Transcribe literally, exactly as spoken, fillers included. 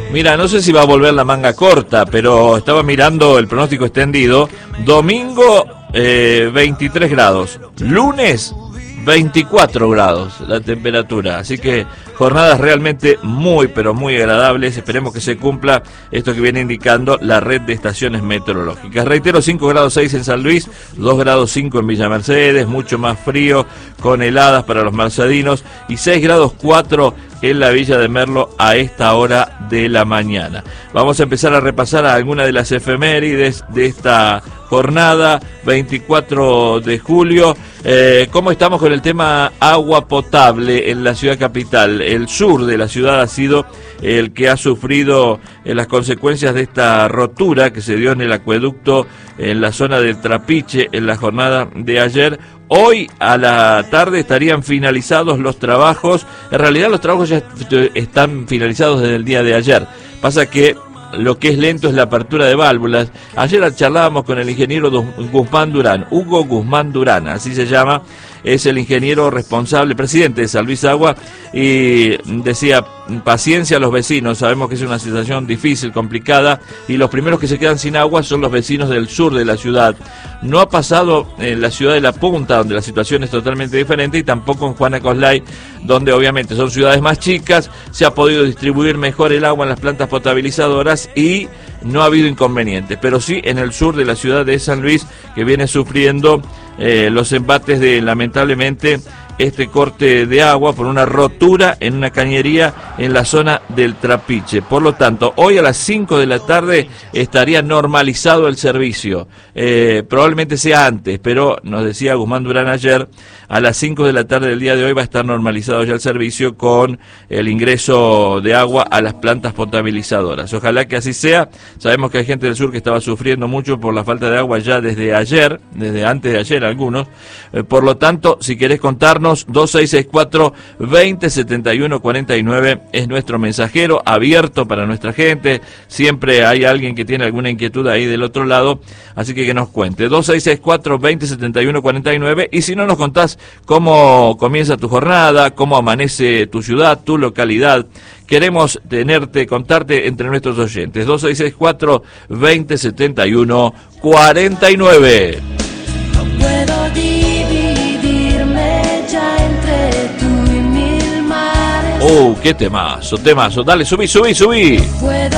Mira, no sé si va a volver la manga corta, pero estaba mirando el pronóstico extendido. Domingo, eh, veintitrés grados. Lunes, veinticuatro grados la temperatura. Así que jornadas realmente muy, pero muy agradables. Esperemos que se cumpla esto que viene indicando la red de estaciones meteorológicas. Reitero, cinco grados seis en San Luis, dos grados cinco en Villa Mercedes, mucho más frío, con heladas para los mercedinos, y seis grados cuatro en la Villa de Merlo a esta hora de la mañana. Vamos a empezar a repasar algunas de las efemérides de esta jornada, veinticuatro de julio. Eh, ¿Cómo estamos con el tema agua potable en la ciudad capital? El sur de la ciudad ha sido el que ha sufrido eh, las consecuencias de esta rotura que se dio en el acueducto en la zona del Trapiche en la jornada de ayer. Hoy a la tarde estarían finalizados los trabajos. En realidad los trabajos ya están finalizados desde el día de ayer. Pasa que lo que es lento es la apertura de válvulas. Ayer charlábamos con el ingeniero Guzmán Durán, Hugo Guzmán Durán, así se llama, es el ingeniero responsable, presidente de San Luis Agua, y decía, paciencia a los vecinos, sabemos que es una situación difícil, complicada, y los primeros que se quedan sin agua son los vecinos del sur de la ciudad. No ha pasado en la ciudad de La Punta, donde la situación es totalmente diferente, y tampoco en Juana Coslay, donde obviamente son ciudades más chicas, se ha podido distribuir mejor el agua en las plantas potabilizadoras y no ha habido inconvenientes, pero sí en el sur de la ciudad de San Luis, que viene sufriendo eh, los embates de, lamentablemente, este corte de agua por una rotura en una cañería en la zona del Trapiche. Por lo tanto, hoy a las cinco de la tarde estaría normalizado el servicio. Eh, probablemente sea antes, pero nos decía Guzmán Durán ayer, a las cinco de la tarde del día de hoy va a estar normalizado ya el servicio con el ingreso de agua a las plantas potabilizadoras. Ojalá que así sea. Sabemos que hay gente del sur que estaba sufriendo mucho por la falta de agua ya desde ayer, desde antes de ayer algunos. Eh, por lo tanto, si querés contarnos, dos seis seis cuatro, veinte setenta y uno cuarenta y nueve es nuestro mensajero, abierto para nuestra gente. Siempre hay alguien que tiene alguna inquietud ahí del otro lado, así que que nos cuente. dos seis seis cuatro, veinte setenta y uno cuarenta y nueve, y si no, nos contás cómo comienza tu jornada, cómo amanece tu ciudad, tu localidad. Queremos tenerte, contarte entre nuestros oyentes. dos seis seis cuatro, veinte setenta y uno cuarenta y nueve. No puedo dividirme ya entre tú y mil mares. Oh, qué temazo, temazo. Dale, subí, subí, subí. Puedo